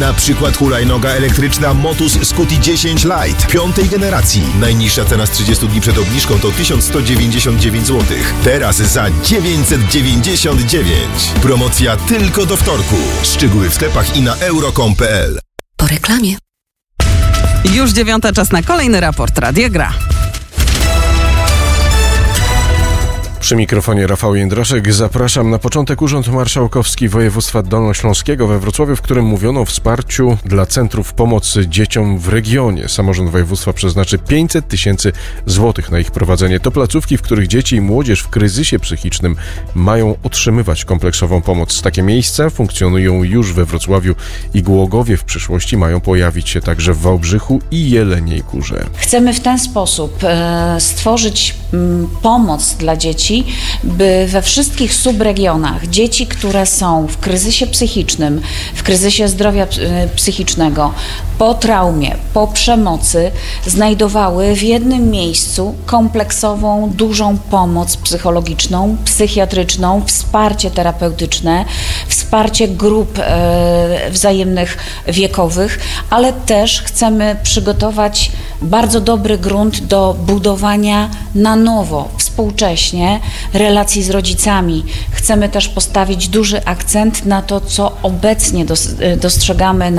Na przykład hulajnoga elektryczna Motus Scuti 10 Lite 5. generacji. Najniższa cena z 30 dni przed obniżką to 1199 zł. Teraz za 999. Promocja tylko do wtorku. Szczegóły w sklepach i na euro.com.pl. Po reklamie. Już 9, czas na kolejny raport Radia Gra. Przy mikrofonie Rafał Jędraszek. Zapraszam na początek Urząd Marszałkowski Województwa Dolnośląskiego we Wrocławiu, w którym mówiono o wsparciu dla centrów pomocy dzieciom w regionie. Samorząd województwa przeznaczy 500 000 złotych na ich prowadzenie. To placówki, w których dzieci i młodzież w kryzysie psychicznym mają otrzymywać kompleksową pomoc. Takie miejsca funkcjonują już we Wrocławiu i Głogowie. W przyszłości mają pojawić się także w Wałbrzychu i Jeleniej Górze. Chcemy w ten sposób stworzyć pomoc dla dzieci, by we wszystkich subregionach dzieci, które są w kryzysie psychicznym, w kryzysie zdrowia psychicznego, po traumie, po przemocy, znajdowały w jednym miejscu kompleksową, dużą pomoc psychologiczną, psychiatryczną, wsparcie terapeutyczne, wsparcie grup wzajemnych wiekowych, ale też chcemy przygotować bardzo dobry grunt do budowania na nowo, współcześnie relacji z rodzicami. Chcemy też postawić duży akcent na to, co obecnie dostrzegamy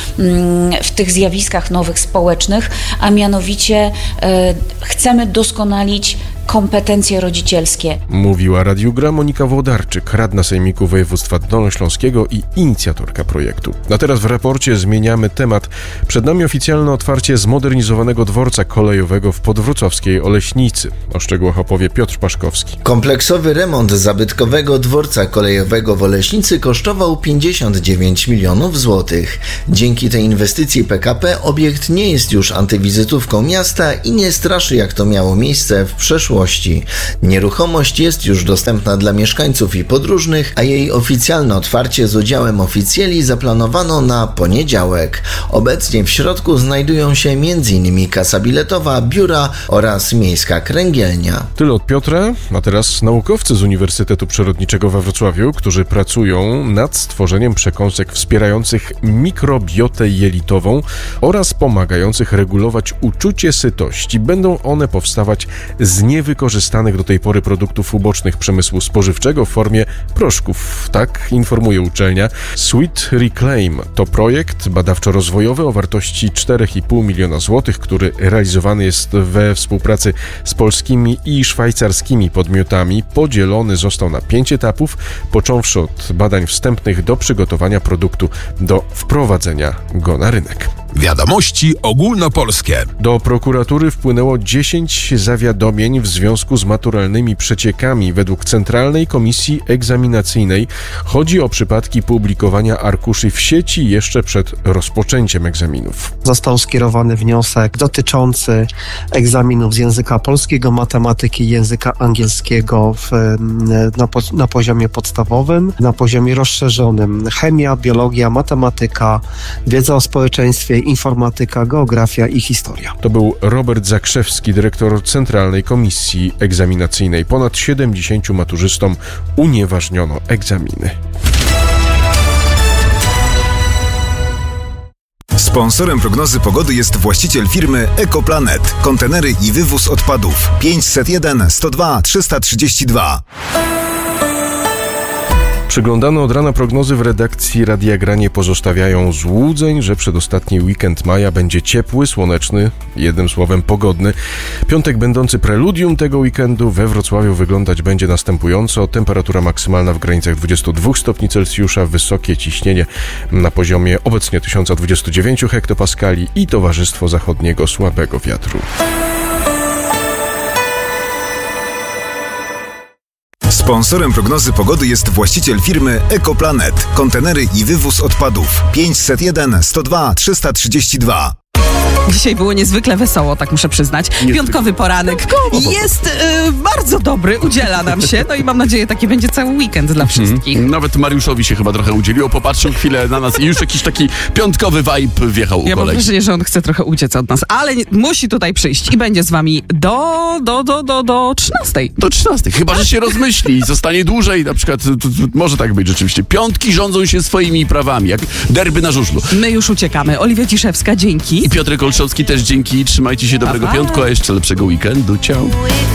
w tych zjawiskach nowych społecznych, a mianowicie chcemy doskonalić kompetencje rodzicielskie. Mówiła Radiu Gra Monika Włodarczyk, radna Sejmiku Województwa Dolnośląskiego i inicjatorka projektu. A teraz w raporcie zmieniamy temat. Przed nami oficjalne otwarcie zmodernizowanego dworca kolejowego w podwrocławskiej Oleśnicy. O szczegółach opowie Piotr Paszkowski. Kompleksowy remont zabytkowego dworca kolejowego w Oleśnicy kosztował 59 milionów złotych. Dzięki tej inwestycji PKP obiekt nie jest już antywizytówką miasta i nie straszy, jak to miało miejsce w przeszłości. Nieruchomość jest już dostępna dla mieszkańców i podróżnych, a jej oficjalne otwarcie z udziałem oficjeli zaplanowano na poniedziałek. Obecnie w środku znajdują się m.in. kasa biletowa, biura oraz miejska kręgielnia. Tyle od Piotra, a teraz naukowcy z Uniwersytetu Przyrodniczego we Wrocławiu, którzy pracują nad stworzeniem przekąsek wspierających mikrobiotę jelitową oraz pomagających regulować uczucie sytości. Będą one powstawać z niewykorzystanych do tej pory produktów ubocznych przemysłu spożywczego w formie proszków. Tak informuje uczelnia. Sweet Reclaim to projekt badawczo-rozwojowy o wartości 4,5 miliona złotych, który realizowany jest we współpracy z polskimi i szwajcarskimi podmiotami. Podzielony został na 5 etapów, począwszy od badań wstępnych do przygotowania produktu do wprowadzenia go na rynek. Wiadomości ogólnopolskie. Do prokuratury wpłynęło 10 zawiadomień w związku z maturalnymi przeciekami. Według Centralnej Komisji Egzaminacyjnej chodzi o przypadki publikowania arkuszy w sieci jeszcze przed rozpoczęciem egzaminów. Został skierowany wniosek dotyczący egzaminów z języka polskiego, matematyki i języka angielskiego na poziomie podstawowym, na poziomie rozszerzonym chemia, biologia, matematyka, wiedza o społeczeństwie, informatyka, geografia i historia. To był Robert Zakrzewski, dyrektor Centralnej Komisji Egzaminacyjnej. Ponad 70 maturzystom unieważniono egzaminy. Sponsorem prognozy pogody jest właściciel firmy Ekoplanet. Kontenery i wywóz odpadów. 501 102 332. Przyglądane od rana prognozy w redakcji Radia Gra nie pozostawiają złudzeń, że przedostatni weekend maja będzie ciepły, słoneczny, jednym słowem pogodny. Piątek będący preludium tego weekendu we Wrocławiu wyglądać będzie następująco. Temperatura maksymalna w granicach 22 stopni Celsjusza, wysokie ciśnienie na poziomie obecnie 1029 hektopaskali i towarzystwo zachodniego słabego wiatru. Sponsorem prognozy pogody jest właściciel firmy Ekoplanet. Kontenery i wywóz odpadów. 501 102 332. Dzisiaj było niezwykle wesoło, tak muszę przyznać. Piątkowy poranek jest bardzo dobry, udziela nam się. No i mam nadzieję, taki będzie cały weekend dla wszystkich. Nawet Mariuszowi się chyba trochę udzieliło. Popatrzył chwilę na nas i już jakiś taki piątkowy vibe wjechał u Ja mam kolei. wrażenie, że on chce trochę uciec od nas, ale musi tutaj przyjść i będzie z wami do 13. Do 13. Chyba, że się rozmyśli i zostanie dłużej. Na przykład, to może tak być rzeczywiście. Piątki rządzą się swoimi prawami, jak derby na żużlu. My już uciekamy. Oliwia Ciszewska, dzięki. I Piotr Olszowski też dzięki. Trzymajcie się, dobrego Pa, pa. piątku, a jeszcze lepszego weekendu. Ciao.